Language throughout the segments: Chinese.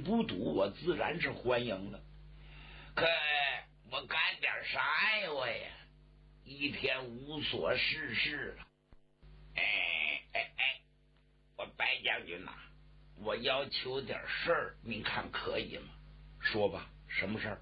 不赌，我自然是欢迎了。可我干点啥呀？我呀，一天无所事事了。我白将军呐，我要求点事儿，您看可以吗？说吧，什么事儿？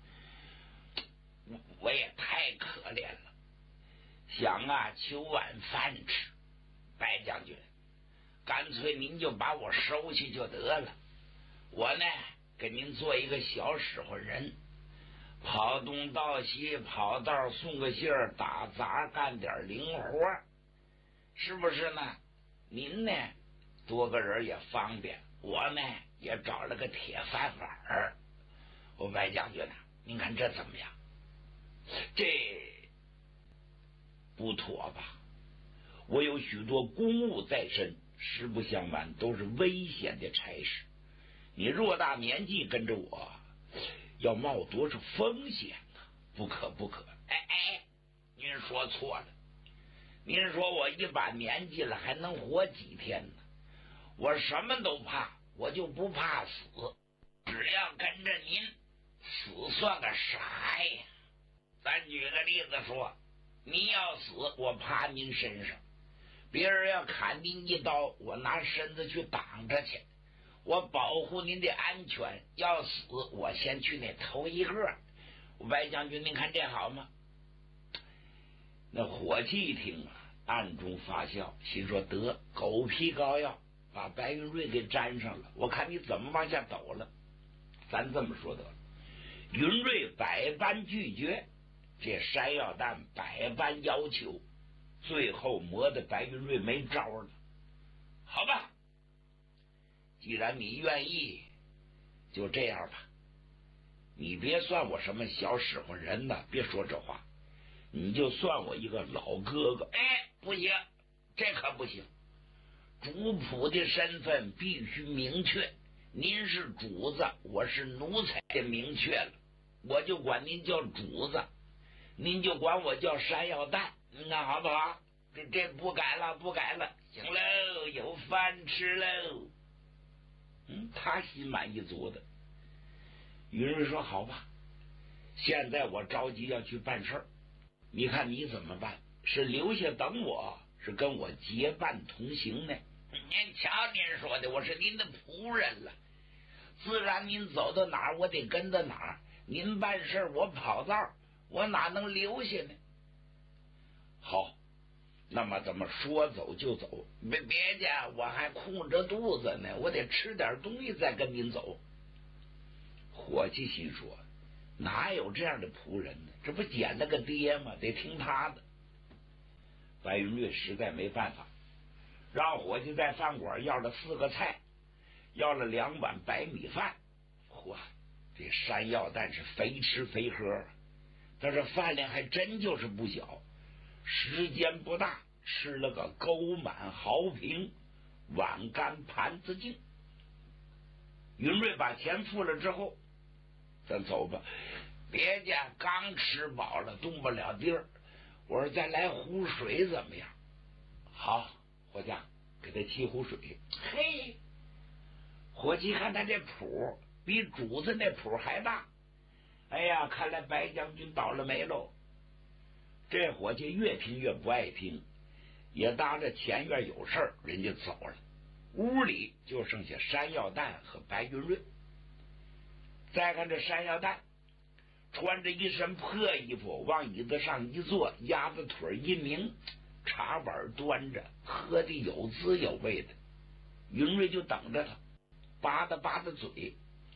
我也太可怜了，想求碗饭吃。白将军，干脆您就把我收去就得了。我呢，给您做一个小使唤人，跑东到西，跑道送个信儿，打杂干点零活，是不是呢？您呢，多个人也方便，我呢也找了个铁饭碗儿。我白将军您看这怎么样？这不妥吧？我有许多公务在身，实不相瞒，都是危险的差事。你偌大年纪跟着我，要冒多少风险呢？不可不可！您说错了。您说我一把年纪了，还能活几天呢？我什么都怕，我就不怕死。只要跟着您，死算个啥呀？咱举个例子说，您要死，我趴您身上；别人要砍您一刀，我拿身子去挡着去。我保护您的安全，要死我先去那头一个。白将军，您看这好吗？那伙计一听暗中发笑，心说得狗皮膏药，把白云瑞给粘上了，我看你怎么往下抖了。咱这么说得了，云瑞百般拒绝，这山药蛋百般要求，最后磨得白云瑞没招了。好吧，既然你愿意，就这样吧。你别算我什么小使唤人呢，别说这话，你就算我一个老哥哥。不行，这可不行。主仆的身份必须明确，您是主子，我是奴才，也明确了，我就管您叫主子，您就管我叫山药蛋，您看好不好？这不改了，不改了。行喽，有饭吃喽。他心满意足的。云瑞说好吧，现在我着急要去办事儿，你看你怎么办？是留下等我，是跟我结伴同行呢？您瞧您说的，我是您的仆人了，自然您走到哪儿我得跟到哪儿，您办事我跑道，我哪能留下呢？好，那么怎么说走就走？别介，我还空着肚子呢，我得吃点东西再跟您走。伙计心说，哪有这样的仆人呢？这不捡了个爹吗？得听他的。白云瑞实在没办法，让伙计在饭馆要了4个菜，要了2碗白米饭。嚯，这山药蛋是肥吃肥喝，但是饭量还真就是不小。时间不大，吃了个沟满壕平，碗干盘子净。云瑞把钱付了之后，咱走吧。别家刚吃饱了，动不了地儿，我说再来壶水怎么样？好，伙计，给他沏壶水。嘿，伙计看他这谱比主子那谱还大。哎呀，看来白将军倒了霉喽。这伙计越听越不爱听，也当着前院有事儿，人家走了。屋里就剩下山药蛋和白云瑞。再看这山药蛋，穿着一身破衣服，往椅子上一坐，鸭子腿一拧，茶碗端着，喝的有滋有味的。云瑞就等着他，吧嗒吧嗒嘴，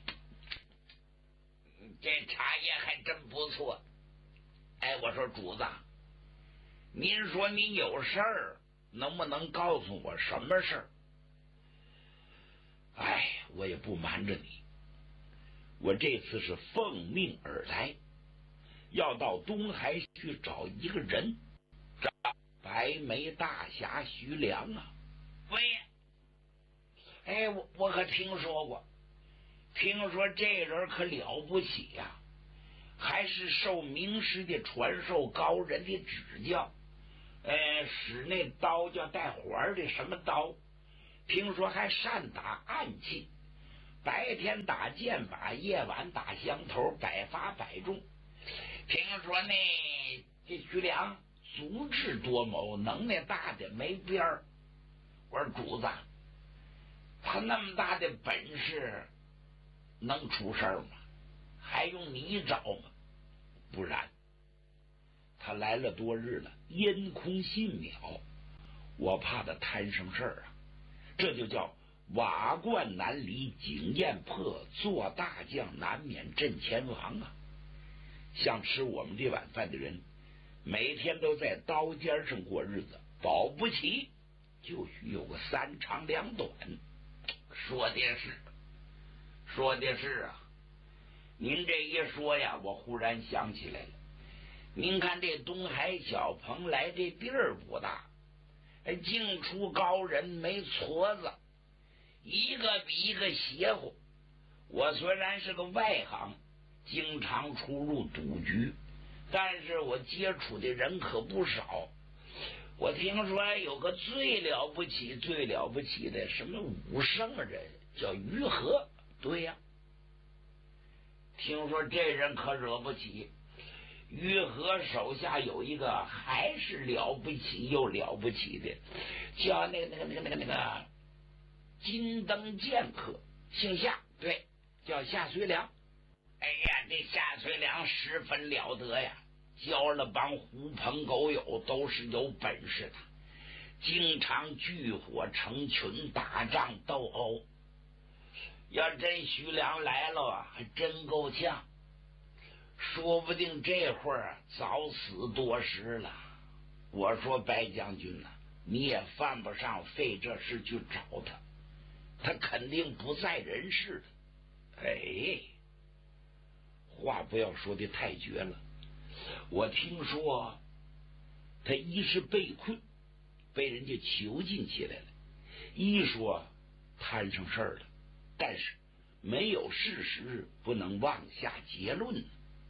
这茶叶还真不错。我说主子，您说您有事儿，能不能告诉我什么事儿？我也不瞒着你，我这次是奉命而来，要到东海去找一个人，找白眉大侠徐良啊。喂，我可听说过，听说这人可了不起呀，还是受名师的传授，高人的指教。使那刀叫带环的什么刀，听说还善打暗器， 白天打箭靶，夜晚打响头，百发百中。听说呢，这徐良足智多谋，能耐大的没边儿。我说主子，他那么大的本事，能出事儿吗？还用你找吗？不然，他来了多日了，烟空信渺，我怕他摊上事儿啊。这就叫瓦罐难离井焰破，做大将难免阵前亡啊。像吃我们这碗饭的人，每天都在刀尖上过日子，保不齐就许有个三长两短。说的是啊。您这一说呀，我忽然想起来了。您看这东海小蓬莱这地儿不大，净出高人没矬子，一个比一个邪乎。我虽然是个外行，经常出入赌局，但是我接触的人可不少。我听说有个最了不起的什么武圣人，叫于和。对呀，听说这人可惹不起。于和手下有一个还是了不起又了不起的，叫那个金灯剑客，姓夏，对，叫夏遂良。哎呀，这夏遂良十分了得呀，交了帮狐朋狗友都是有本事的，经常聚伙成群，打仗斗殴。要真徐良来了啊，还真够呛，说不定这会儿早死多时了。我说白将军啊，你也犯不上费这事去找他，他肯定不在人世的。哎，话不要说的太绝了。我听说他一是被困，被人家囚禁起来了；一说摊上事儿了，但是没有事实，不能妄下结论。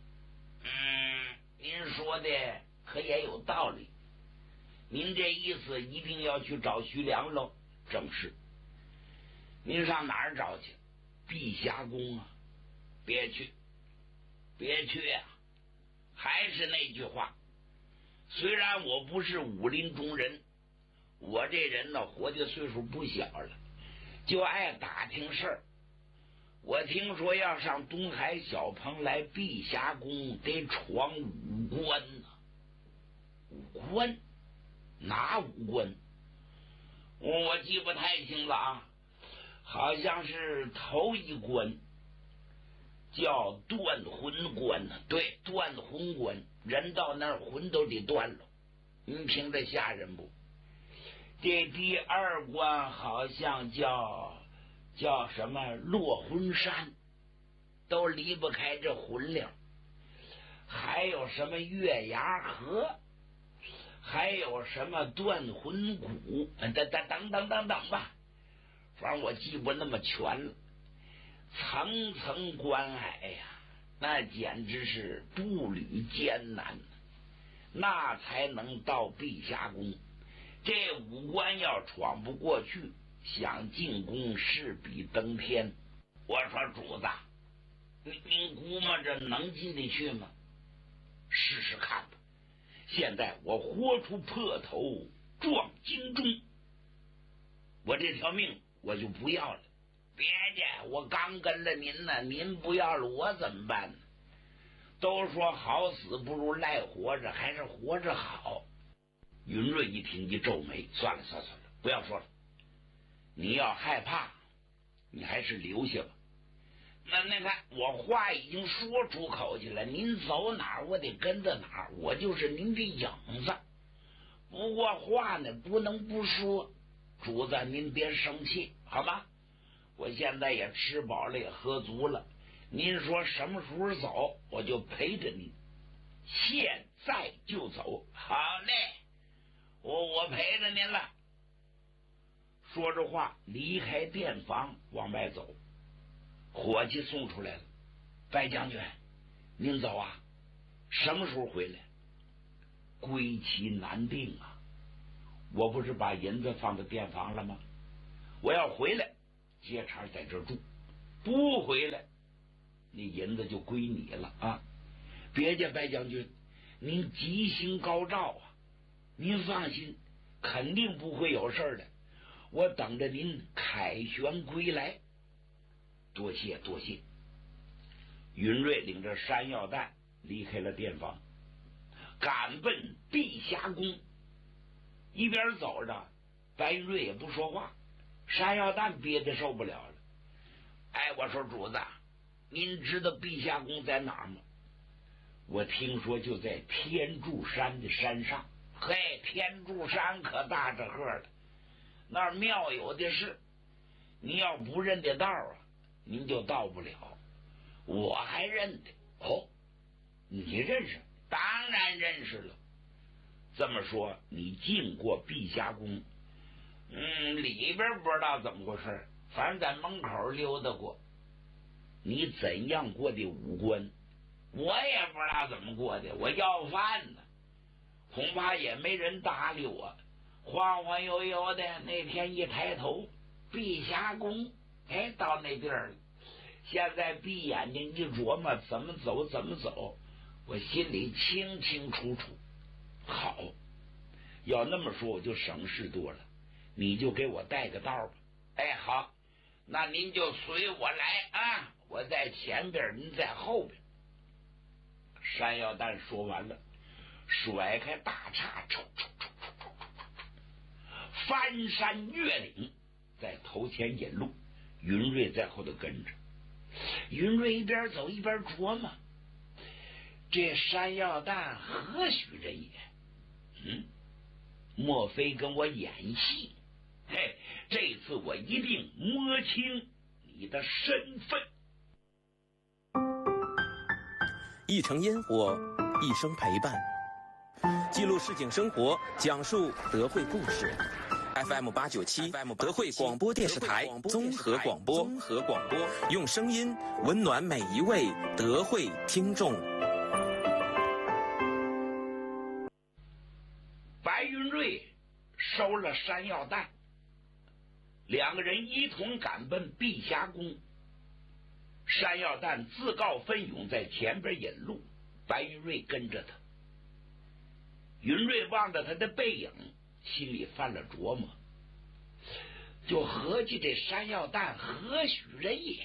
您说的可也有道理。您这意思一定要去找徐良喽？正是。您上哪儿找去？碧霞宫啊？别去啊！还是那句话，虽然我不是武林中人，我这人呢活的岁数不小了，就爱打听事儿。我听说要上东海小蓬莱碧霞宫，得闯五关呢。五关？哪五关？我记不太清了啊，好像是头一关叫断魂关呢。对，断魂关，人到那儿魂都得断了。您听着吓人不？这第二关好像叫什么落魂山，都离不开这魂灵。还有什么月牙河，还有什么断魂谷，等吧，反正我记不那么全了。层层关隘呀，那简直是步履艰难，那才能到碧霞宫。这五关要闯不过去，想进宫势必登天。我说主子，您估摸着能进得去吗？试试看吧。现在我豁出破头撞金钟，我这条命我就不要了。别介，我刚跟了您呢，您不要了我怎么办呢？都说好死不如赖活着，还是活着好。云瑞一听一皱眉，算了，不要说了。你要害怕，你还是留下吧。那看我话已经说出口去了，您走哪儿我得跟着哪儿，我就是您的影子。不过话呢不能不说，主子您别生气好吧？我现在也吃饱了，也喝足了，您说什么时候走我就陪着您，现在就走。好嘞，我陪着您了。说着话离开店房往外走，伙计送出来了。白将军，您走啊？什么时候回来？归期难定啊！我不是把银子放到店房了吗？我要回来接茬在这住， 不回来，那银子就归你了啊！别介，白将军，您吉星高照啊！您放心，肯定不会有事的。我等着您凯旋归来。多谢多谢。云瑞领着山药蛋离开了店房，赶奔碧霞宫。一边走着，白云瑞也不说话。山药蛋憋得受不了了。哎，我说主子，您知道碧霞宫在哪儿吗？我听说就在天柱山的山上。嘿，天柱山可大着个了，那儿庙有的是。您要不认得道啊，您就到不了。我还认得。哦，你认识？当然认识了。这么说，你进过碧霞宫？里边不知道怎么回事，反正在门口溜达过。你怎样过的五关？我也不知道怎么过的，我要饭呢，恐怕也没人搭理我。晃晃悠悠的，那天一抬头，碧霞宫，哎，到那地儿了。现在闭眼睛一琢磨，怎么走怎么走，我心里清清楚楚。好，要那么说我就省事多了，你就给我带个道吧。哎，好，那您就随我来啊，我在前边，您在后边。山药蛋说完了，甩开大叉，翻山越岭，在头前引路，云瑞在后头跟着。云瑞一边走一边琢磨，这山药蛋何许人也？莫非跟我演戏？嘿，这次我一定摸清你的身份。 一城烟火，一生陪伴，记录市井生活，讲述德惠故事。FM897德惠广播电视台综合广播，用声音温暖每一位德惠听众。 白云瑞收了山药蛋，两个人一同赶奔碧霞宫。山药蛋自告奋勇在前边引路，白云瑞跟着他。云瑞望着他的背影，心里犯了琢磨，就合计这山药蛋何许人也？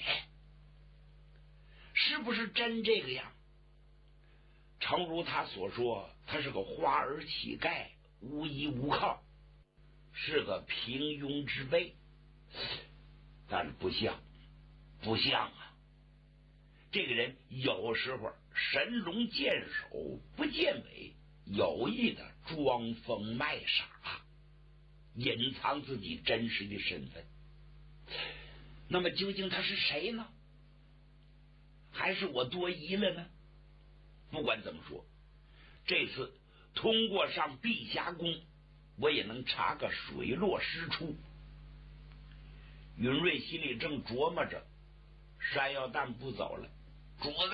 是不是真这个样？诚如他所说，他是个花儿乞丐，无依无靠，是个平庸之辈。但不像啊！这个人有时候神龙见首不见尾，有意的装疯卖傻，隐藏自己真实的身份。那么究竟他是谁呢？还是我多疑了呢？不管怎么说，这次通过上碧霞宫，我也能查个水落石出。云瑞心里正琢磨着，山药蛋不走了。主子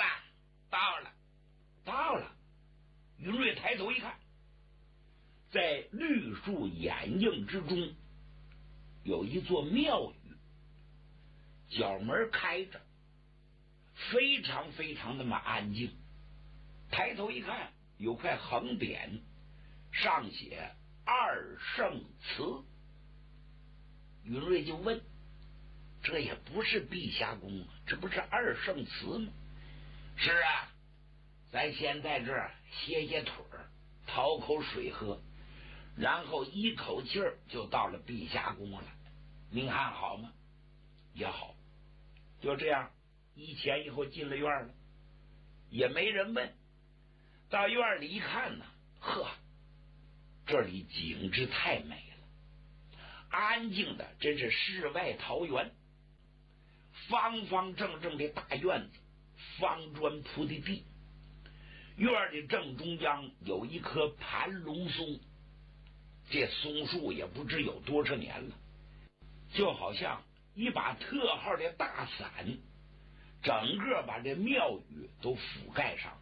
到了。云瑞抬头一看，在绿树掩映之中有一座庙宇，角门开着，非常非常那么安静。抬头一看，有块横匾，上写二圣祠。云瑞就问，这也不是碧霞宫啊，这不是二圣祠吗？是啊，咱先在这儿歇歇腿儿，讨口水喝，然后一口气儿就到了碧霞宫了。您看好吗？也好。就这样，一前一后进了院了，也没人问。到院里一看呢，呵，这里景致太美了，安静的真是世外桃源。方方正正的大院子，方砖铺的地，院的正中央有一棵盘龙松，这松树也不知有多少年了，就好像一把特号的大伞，整个把这庙宇都覆盖上了。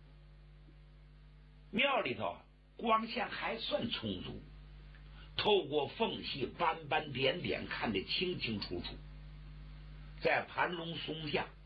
庙里头光线还算充足，透过缝隙斑斑点点看得清清楚楚。 在盘龙松下